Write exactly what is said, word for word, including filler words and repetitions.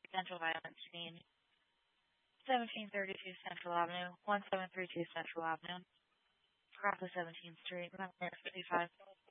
potential violent scene. seventeen thirty-two Central Avenue, one seven three two Central Avenue, Crawford seventeenth Street, Montclair fifty-five.